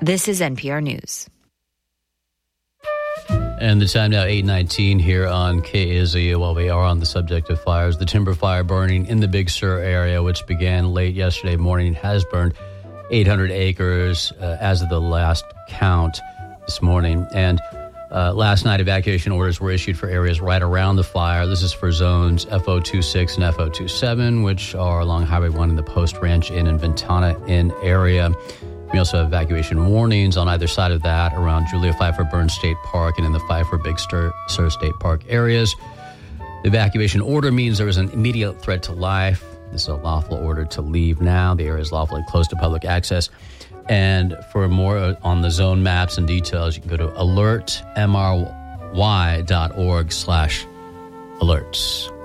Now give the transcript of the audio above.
This is NPR News. And the time now, 8:19 here on KAZU. While we are on the subject of fires, the timber fire burning in the Big Sur area, which began late yesterday morning, has burned 800 acres as of the last count this morning. And last night, evacuation orders were issued for areas right around the fire. This is for zones FO26 and FO27, which are along Highway 1 in the Post Ranch Inn and Ventana Inn area. We also have evacuation warnings on either side of that around Julia Pfeiffer Burns State Park and in the Pfeiffer Big Sur State Park areas. The evacuation order means there is an immediate threat to life. This is a lawful order to leave now. The area is lawfully closed to public access. And for more on the zone maps and details, you can go to alertmry.org/alerts.